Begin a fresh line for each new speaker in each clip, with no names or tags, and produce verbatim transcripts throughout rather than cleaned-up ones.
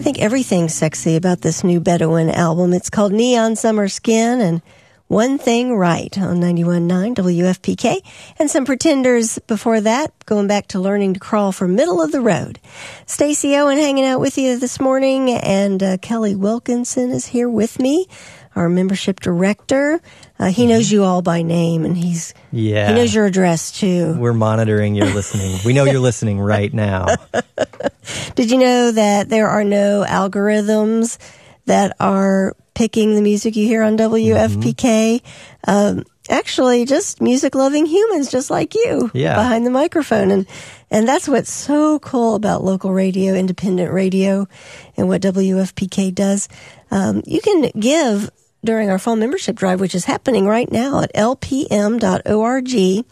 think everything's sexy about this new Bedouin album. It's called Neon Summer Skin and One Thing Right on ninety-one point nine W F P K. And some Pretenders before that, going back to Learning to Crawl for Middle of the Road. Stacey Owen hanging out with you this morning, and uh, Kelly Wilkinson is here with me, our membership director. Uh, he knows you all by name, and he's
yeah.
he knows your address, too.
We're monitoring your listening. We know you're listening right now.
Did you know that there are no algorithms that are picking the music you hear on W F P K? Mm-hmm. Um, actually, just music-loving humans just like you
yeah.
behind the microphone. And, and that's what's so cool about local radio, independent radio, and what W F P K does. Um, you can give during our fall membership drive, which is happening right now at L P M dot org,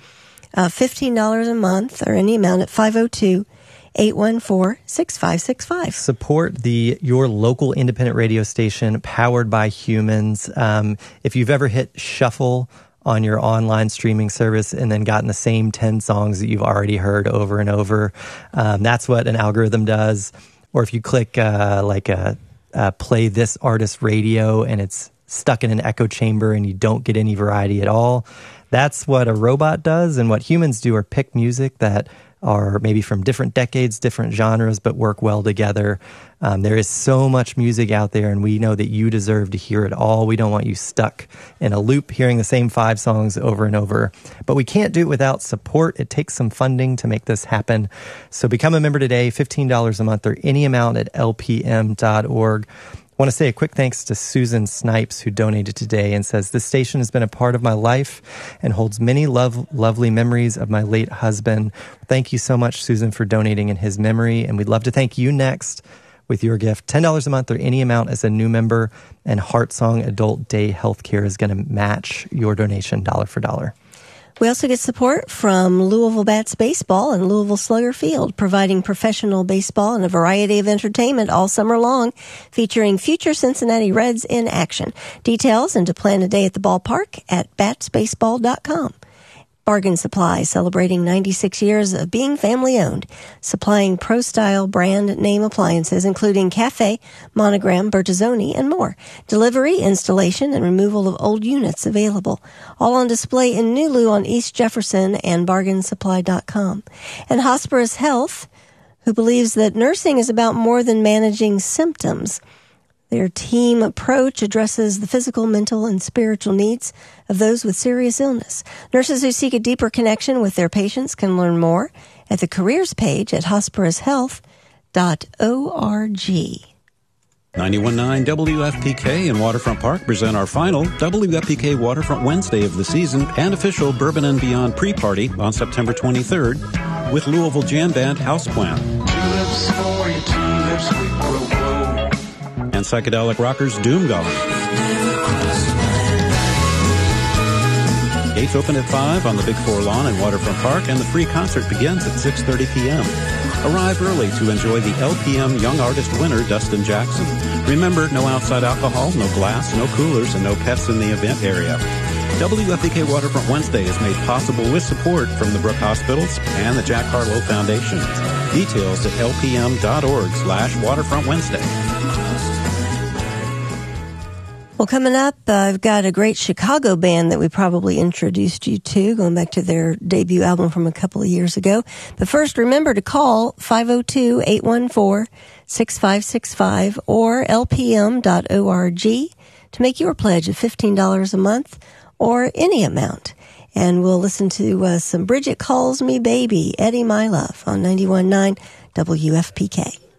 uh, fifteen dollars a month or any amount at five oh two, eight one four, six five six five.
Support the your local independent radio station powered by humans. Um, if you've ever hit shuffle on your online streaming service and then gotten the same ten songs that you've already heard over and over, um, that's what an algorithm does. Or if you click uh, like a, a play this artist radio and it's stuck in an echo chamber and you don't get any variety at all, that's what a robot does. And what humans do are pick music that are maybe from different decades, different genres, but work well together. Um, there is so much music out there, and we know that you deserve to hear it all. We don't want you stuck in a loop hearing the same five songs over and over. But we can't do it without support. It takes some funding to make this happen. So become a member today, fifteen dollars a month or any amount at L P M dot org. I want to say a quick thanks to Susan Snipes, who donated today and says, "This station has been a part of my life and holds many love, lovely memories of my late husband." Thank you so much, Susan, for donating in his memory. And we'd love to thank you next with your gift. ten dollars a month or any amount as a new member. And Heartsong Adult Day Healthcare is going to match your donation dollar for dollar.
We also get support from Louisville Bats Baseball and Louisville Slugger Field, providing professional baseball and a variety of entertainment all summer long, featuring future Cincinnati Reds in action. Details and to plan a day at the ballpark at bats baseball dot com. Bargain Supply, celebrating ninety-six years of being family-owned, supplying pro-style brand name appliances, including Cafe, Monogram, Bertazzoni, and more. Delivery, installation, and removal of old units available. All on display in Nulu on East Jefferson and bargain supply dot com. And Hosperis Health, who believes that nursing is about more than managing symptoms. Their team approach addresses the physical, mental, and spiritual needs of those with serious illness. Nurses who seek a deeper connection with their patients can learn more at the careers page at hosperis health dot org.
ninety-one point nine W F P K and Waterfront Park present our final W F P K Waterfront Wednesday of the season and official Bourbon and Beyond pre-party on September twenty-third with Louisville Jam Band Houseplant. Tulips for your tulips, we grow, grow. And psychedelic rockers Doomgolem. Gates open at five on the Big Four Lawn in Waterfront Park, and the free concert begins at six thirty p.m. Arrive early to enjoy the L P M Young Artist winner, Dustin Jackson. Remember, no outside alcohol, no glass, no coolers, and no pets in the event area. W F P K Waterfront Wednesday is made possible with support from the Brook Hospitals and the Jack Harlow Foundation. Details at L P M dot org slash Waterfront Wednesday.
Well, coming up, uh, I've got a great Chicago band that we probably introduced you to, going back to their debut album from a couple of years ago. But first, remember to call five oh two, eight one four, six five six five or L P M dot org to make your pledge of fifteen dollars a month or any amount. And we'll listen to uh, some Bridget Calls Me Baby, Eddie My Love on ninety-one point nine W F P K.